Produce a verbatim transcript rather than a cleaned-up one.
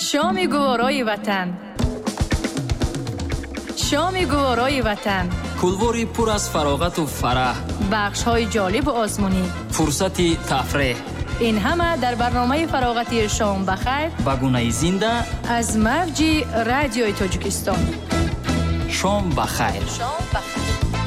شام گوارای وطن. شام گوارای وطن. کلواری پر از فراغت و فرح. بخش های جالب و آزمونی. فرصتی تفریح. این همه در برنامه فراغتی شام بخیر با گونه زنده از مرج رادیوی تاجیکستان. شام بخیر. شام بخیر.